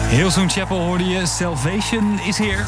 Hillsong Chapel hoorde je. Salvation is here.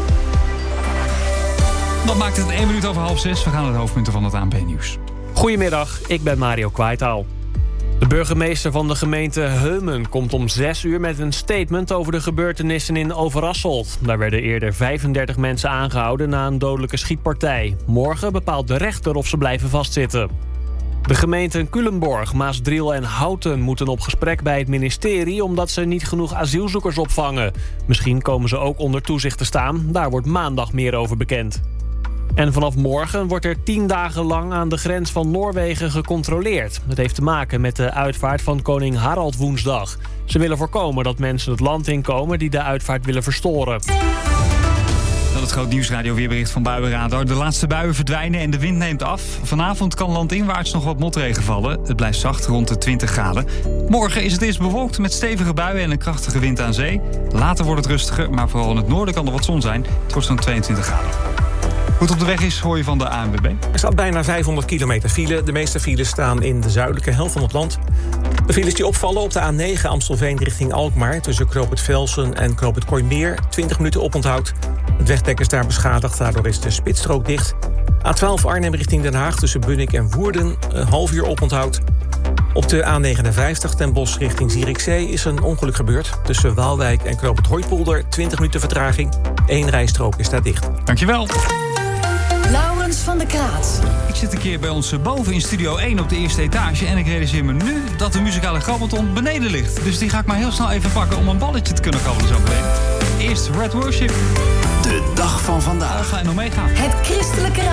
Dat maakt het 1 minuut over 5:30. We gaan naar de hoofdpunten van het ANP-nieuws. Goedemiddag, ik ben Mario Kwaitaal. De burgemeester van de gemeente Heumen komt om 6 uur met een statement over de gebeurtenissen in Overasselt. Daar werden eerder 35 mensen aangehouden na een dodelijke schietpartij. Morgen bepaalt de rechter of ze blijven vastzitten. De gemeenten Culemborg, Maasdriel en Houten moeten op gesprek bij het ministerie omdat ze niet genoeg asielzoekers opvangen. Misschien komen ze ook onder toezicht te staan. Daar wordt maandag meer over bekend. En vanaf morgen wordt er 10 dagen lang aan de grens van Noorwegen gecontroleerd. Dat heeft te maken met de uitvaart van koning Harald woensdag. Ze willen voorkomen dat mensen het land inkomen die de uitvaart willen verstoren. Dat is het Groot Nieuwsradio weerbericht van Buienradar. De laatste buien verdwijnen en de wind neemt af. Vanavond kan landinwaarts nog wat motregen vallen. Het blijft zacht rond de 20 graden. Morgen is het eerst bewolkt met stevige buien en een krachtige wind aan zee. Later wordt het rustiger, maar vooral in het noorden kan er wat zon zijn. Het wordt zo'n 22 graden. Hoe het op de weg is, hoor je van de ANWB. Er staat bijna 500 kilometer file. De meeste files staan in de zuidelijke helft van het land. De files die opvallen op de A9 Amstelveen richting Alkmaar... tussen Knoop het Velsen en Knoop het Kooimeer. 20 minuten oponthoud. Het wegdek is daar beschadigd, daardoor is de spitsstrook dicht. A12 Arnhem richting Den Haag tussen Bunnik en Woerden. Een half uur oponthoud. Op de A59 Den Bosch richting Zierikzee is een ongeluk gebeurd. Tussen Waalwijk en Knoop het Hooipolder 20 minuten vertraging. 1 rijstrook is daar dicht. Dankjewel. Laurens van der Kraat. Ik zit een keer bij ons boven in Studio 1 op de eerste etage... en ik realiseer me nu dat de muzikale grabbelton beneden ligt. Dus die ga ik maar heel snel even pakken om een balletje te kunnen grabbelen zo meteen. Eerst Red Worship. De dag van vandaag. Alpha en Omega. Het christelijke